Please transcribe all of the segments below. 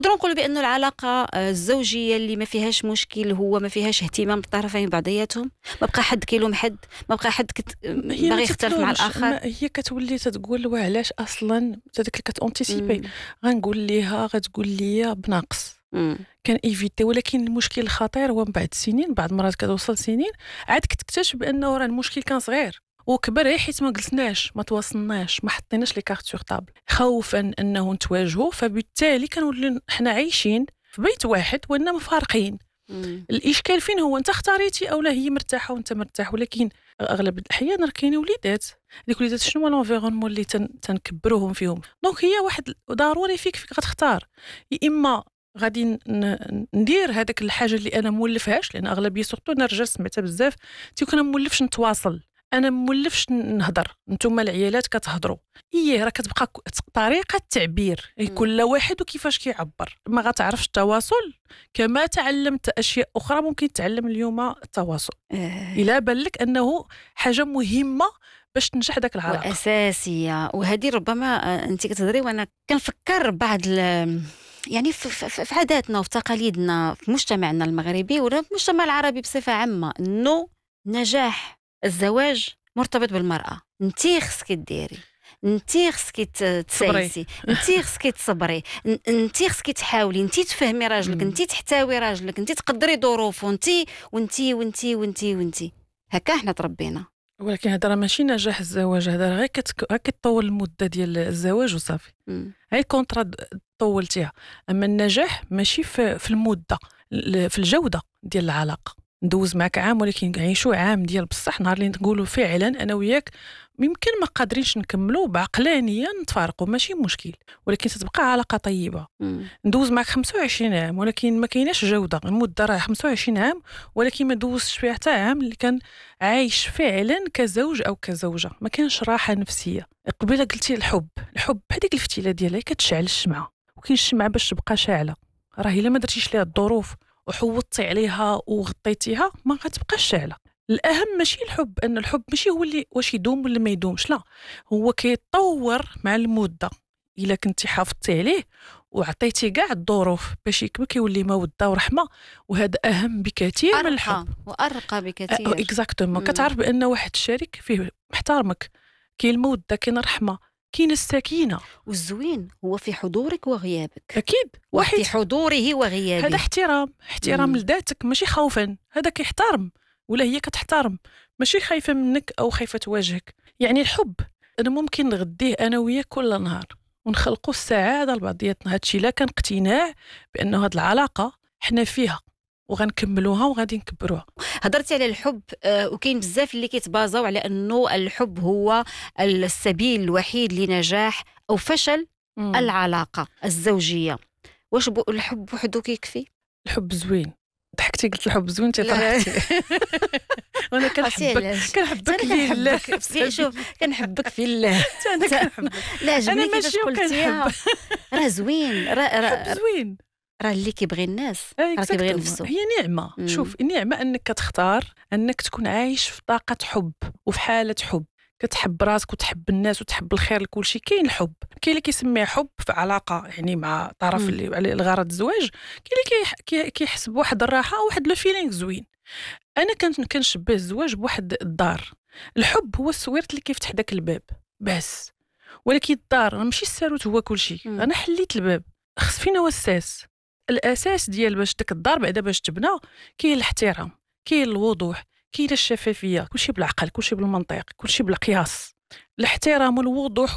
نقدروا نقولوا بأنه العلاقة الزوجية اللي ما فيهاش مشكل هو ما فيهاش اهتمام بالطرفين بعضياتهم، ما بقى حد كيلوم حد، ما بقى حد باغي يختلف مع الآخر. هي كتولي تتقول وعلاش اصلا هذاك اللي كتونتيسيبي غنقول ليها غتقول لي بناقص. كان ايفيتي. ولكن المشكل الخطير هو من بعد سنين، بعد مرات كتوصل سنين عاد كتكتشف بانه راه المشكل كان صغير وكبر حيت ما جلسناش، ما تواصلناش، ما حطيناش لي كارت سور طابل خوفا انه نتواجهوا. فبالتالي كنولي حنا عايشين في بيت واحد واننا مفارقين. الاشكال فين هو؟ انت اختاريتي او لا هي مرتاحه وانت مرتاح. ولكن اغلب الاحيان راه كاينين وليدات، ديك الوليدات شنو هو لونفيرونمون اللي تنكبروهم فيهم. دونك هي واحد ضروري فيك غتختار. يا اما غادي ندير هذاك الحاجه اللي انا مولفهاش، لان اغلبيه سورتو انا رجال سمعتها بزاف تيكون انا مولفش نتواصل، انا مولفش نهضر، نتوما العيالات كتهضروا. راه كتبقى طريقه التعبير، كل واحد وكيفاش كيعبر. ما غتعرفش التواصل كما تعلمت اشياء اخرى ممكن تعلم اليوم التواصل. الا بان لك انه حاجه مهمه باش تنجح داك العلاقه واساسيه. وهذه ربما انت كتهضري وانا كنفكر بعض يعني في عاداتنا وفي تقاليدنا في مجتمعنا المغربي ولا في المجتمع العربي بصفه عامه، انه نجاح الزواج مرتبط بالمرأة. انتي خصك ديري، انتي خصك تسايسي، انتي خصك تصبري، انتي خصك تحاولي، انتي تفهمي راجلك، انتي تحتوي راجلك، انتي تقدري ظروفه، انتي وانتي وانتي وانتي وانتي. هكا احنا تربينا. ولكن هذا راه ماشي نجاح الزواج، هذا غير كتطول المده ديال الزواج وصافي. هاي كونترا طولتيها. اما النجاح ماشي في المده، في الجوده ديال العلاقه. ندوز معك عام ولكن نعيشوا عام ديال بصح. نهار اللي نقولوا فعلا انا وياك يمكن ما قادرينش نكملوا بعقلانيا نتفارقوا ماشي مشكل، ولكن تتبقى علاقه طيبه. ندوز معك 25 عام ولكن ما كايناش جوده. المده راه 25 عام ولكن ما دوزش فيها حتى عام اللي كان عايش فعلا كزوج او كزوجه. ما كانش راحه نفسيه. قبيله قلتي الحب هذيك الفتيله ديالها كتشعل الشمعه، وكاين الشمعه باش تبقى شاعله راه الا ما درتيش ليها الظروف وحوطتي عليها وغطيتيها ما غتبقاش شاعله. الاهم ماشي الحب، ان الحب ماشي هو اللي واش يدوم ولا ما يدومش، لا هو كيتطور مع المده. الا كنتي حافظتي عليه وعطيتي كاع الظروف باش يكبر كيولي موده ورحمه، وهذا اهم بكثير من الحب وارقى بكثير. اكزاكتومون. كتعرف بان واحد الشريك فيه محترمك، كاين الموده، كاين الرحمه، كاين السكينه. والزوين هو في حضورك وغيابك. اكيد وفي حضوره وغيابه. هذا احترام لذاتك ماشي خوفا. هذا كيحترم ولا هي كتحترم، ماشي خايفه منك او خايفه تواجهك. يعني الحب انا ممكن نغديه انا وياك كل نهار ونخلقوا السعاده لبعضياتنا. هادشي لا كان اقتناع بانه هاد العلاقه حنا فيها وغنكملوها وغادي نكبروها. هضرتي على الحب وكاين بزاف اللي كيتبازاو على انه الحب هو السبيل الوحيد لنجاح او فشل العلاقه الزوجيه. واش الحب وحده كيكفي؟ الحب زوين. ضحكتي قلت الحب زوين انت طرحتي. وانا كنحبك لله. شوف كنحبك في الله. انا كنحبك. لا عجبني كيفاش قلتيها. راه زوين. راه زوين. راه اللي كيبغي الناس راه كيبغي نفسه. هي نعمه. شوف النعمه انك كتختار انك تكون عايش في طاقه حب وفي حاله حب، كتحب راسك وتحب الناس وتحب الخير لكل شيء. كاين الحب، كاين اللي كيسميه حب في علاقه يعني مع طرف اللي على الغرض الزواج، كاين اللي كيحس بواحد الراحه وواحد لو فيلينغ زوين. انا كنشبه الزواج بواحد الدار. الحب هو السويرت اللي كيفتح داك الباب بس، ولكن الدار ماشي الساروت هو كل شيء. انا حليت الباب، خص فينا هو الاساس ديال باش ديك الدار بعدا باش تبنى. كاين الاحترام، كاين الوضوح، كاين الشفافيه، كلشي بالعقل، كلشي بالمنطق، كلشي بالقياس. الاحترام والوضوح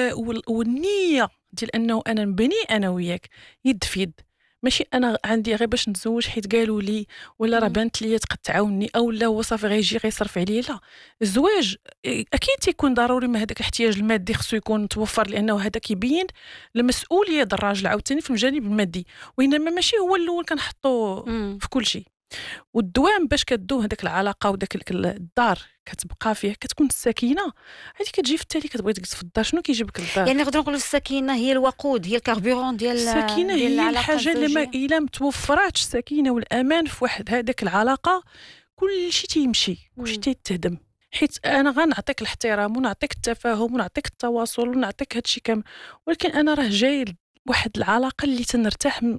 والنيه ديال انه انا نبني انا وياك يد في يد، ماشي انا عندي غير باش نتزوج حيت قالوا لي ولا راه بانت لي تقد تعاوني او لا هو صافي غيجي غيصرف عليا. لا، الزواج اكيد تيكون ضروري، ما هذاك الاحتياج المادي خصو يكون متوفر، لانه هذا كيبين المسؤوليه ديال الراجل عاوتاني في الجانب المادي، وانما ماشي هو الاول كنحطو في كل شيء. والدوام باش كدوم هذاك العلاقه وداك الدار كتبقى فيه كتكون السكينه. هذه كتجي في التالي كتبغي تجلس في الدار. شنو كيجيبك للدار؟ يعني نقدروا نقولوا السكينه هي الوقود، هي الكاربورون ديال السكينه. هي الحاجه اللي ما الا متوفراتش السكينه والامان في واحد هذاك العلاقه كل شيء تيمشي، كل شيء تيتهدم. حيت انا غنعطيك الاحترام ونعطيك التفاهم ونعطيك التواصل ونعطيك هادشي كامل، ولكن انا راه جاي واحد العلاقه اللي تنرتاح